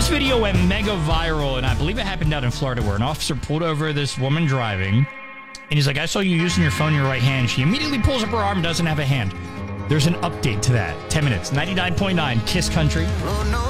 This video went mega viral, and I believe it happened out in Florida, where an officer pulled over this woman driving, and he's like, I saw you using your phone in your right hand. She immediately pulls up her arm, doesn't have a hand. There's an update to that. 10 minutes. 99.9 Kiss Country.